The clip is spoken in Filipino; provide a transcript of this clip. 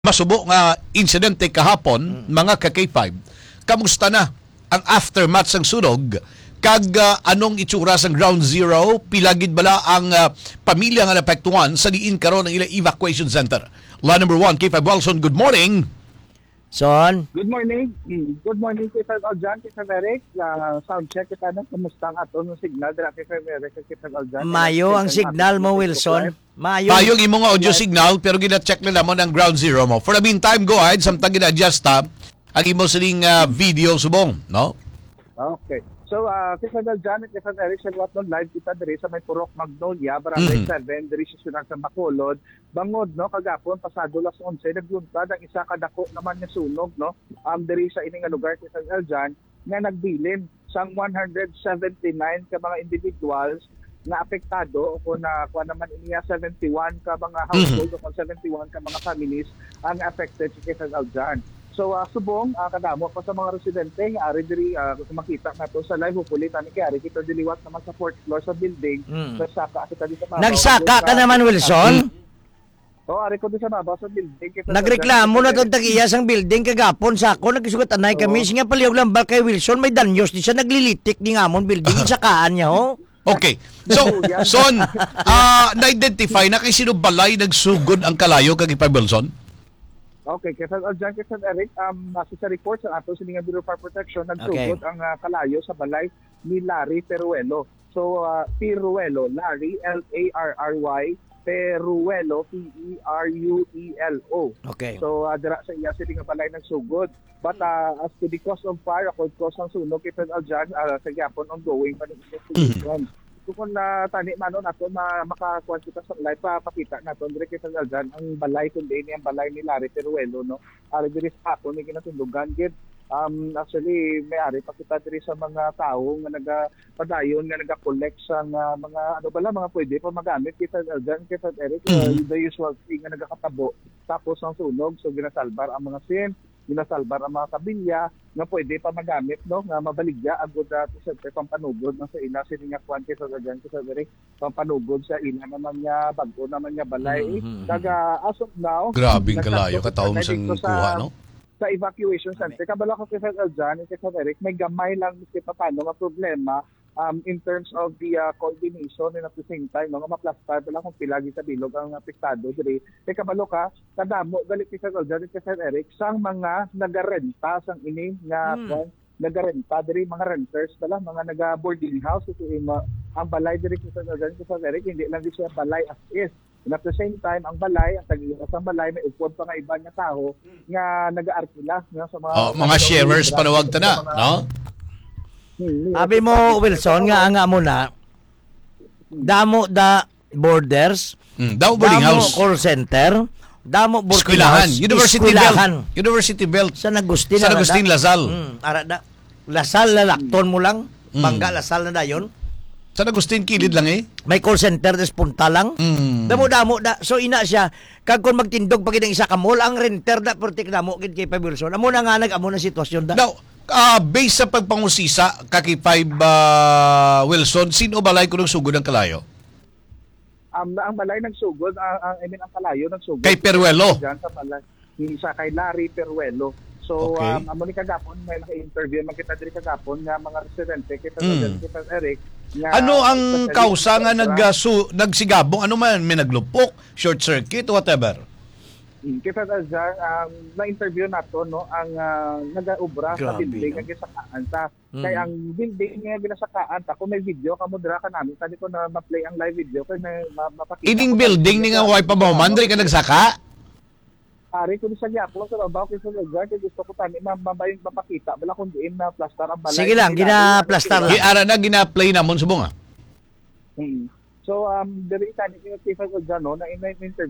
Masubo nga insidente kahapon, mga ka-K5. Kamusta na ang aftermath sang sunog? Kag anong itsura sang ground zero? Pilagid bala ang pamilya nga napektuhan sa diin karon ng ilang evacuation center? Law number 1, K5 Wilson, good morning. Son? Good morning. Good morning, Kifel Aljan, Kifel Eric. Sound check kita na. Kumusta ang ato ng signal? Dira Kifel Eric, Kifel Aljan. Mayo ang signal mo, Wilson. Mayo. Tayong imo nga audio signal, pero gina-check nila mo ng ground zero mo. For the meantime, go ahead. Samtang gina-adjust ang imo sining video subong, no? Okay. So, Kifel Aljan at Kifel Eric, sa luwat nun, live kita diri sa may Purok Magnolia, Barangay 7, diri sa sunang sa Bacolod. Bangod, no, kagapon, pasado las 11, nagluntad ang isa kadako naman nga sunog, no? Diri sa ining lugar, Kifel Aljan, nga nagbilin sang 179 ka mga individuals na apektado o kung kuha naman iniya 71 ka mga household o kung 71 ka mga families ang affected sa Kifel Aljan. So subong kadamo pa sa mga residente nga ari diri kung makita nato sa live hopefully tani kay ari kita diliwat naman sa fourth floor sa building. Nagsaka kita dito sa Nagsaka ka naman, Wilson? ari ko dito sa baba sa building. Nagreklamo na itong tag-iya sang building kagapon sa ako. Nagsugat anay kami. Nga paliyog lang kay Wilson. May danyos di siya naglilitik ni ngamon building. Isakaan niya, ho? Okay. So, Son, na-identify na kay sino balay nagsugod ang kalayo kag K5 Wilson? Okay, kaya Aljan, kaya Eric, nasa sa report sa ato sa Bureau of Fire Protection, nagsugod ang kalayo sa balay ni Larry Peruelo. So, Peruelo, Larry, L-A-R-R-Y, Peruelo, P-E-R-U-E-L-O. Okay. So, dira sa iya sila nga balay nagsugod. But as to the cause of fire, cause ng sunog, kaya Aljan, sa Japon, ongoing pa ng investigation. Kung tani manon nato makakuha kita sa live pakita nato dire kay Aljan ang balay kundi ini ang balay ni Larry Peruelo, no, ari diri sa ako ni ginatundugan gid. Actually may ari pa kita diri sa mga tawo nga nagapadayon nga naga-collect sa mga mga pwede pa magamit kita Aljan kay Eric, the usual thing nga nagakatabo tapos ang sunog, so ginasalbar ang mga sin, ginasalbar ang mga kabilya nga pwede pa magamit, no, nga mabaligya agud sa pampanugod ng sa ina sini nga kwan kay Aljan kay Eric, pampanugod sa ina naman niya bago naman niya balay. Kaga as of now, grabing kalayo katawom sang kuha, no? Sa evacuation center, kabalo ko kay Aljan kay Eric, may gamay lang kasi paano nga problema in terms of the coordination and at the same time mga maplastar pala kung pilagi sa bilog ang apektado diri. Kay kabalo ka kadamo gali kay Aljan kay Eric sang mga nagarenta sang ini nga nagarenta diri mga renters pala mga naga-boarding house kasi ang balay diri kay Aljan kay Eric hindi lang di siya balay as is. And at the same time, ang balay, ang tag-iwas ang balay, may upod pa nga iba nga tao nga nag-aarkila sa mga sharers panawag ta na, no? Abi mo, Wilson, nga mo na, damo da borders, damo boarding house, call center, damo boarding eskwelahan, house, University Belt, San Agustin Lasal. Arada, Lasal lalakton mo lang, Bangga Lasal na dayon. San Agustin kilid lang May call center des punta lang. Damo da. So ina siya kag kon magtindog pagid ang isa ka mall ang renter da pertik damo gid kay K5 Wilson. Amo na nga amo na sitwasyon da. Now, based sa pagpangusisa ka K5 Wilson, sino balay ko nang sugod ang kalayo? Ang balay nagsugod, ang kalayo nagsugod. Kay Peruelo. Diyan sa balay. Sa kay Larry Peruelo. So, okay. Amo ni kagapon may naka-interview makita diri kagapon nga mga residente kay Eric. Ano ang kausa nga nagsigabong? Ano man, may naglupok, short circuit, whatever? Kita na-interview nato, no, ang nag-ubra sa building nga gisakaan ta. Kay ang building nga ginasakaan ta, kung may video kamo dira ka namin, tadi ko na ma-play ang live video kay mapakita. Ining building ni nga way pa mahuman, ka nagsaka? Ari ko sa Japon sa babaw kay sa lugar kay gusto ko tani mabayong mapakita bala kun diin na plaster ang balay. Sige lang, gina-plaster lang. Ara na gina-play namon subong. So diri tani kay K5 Aljan no na in interview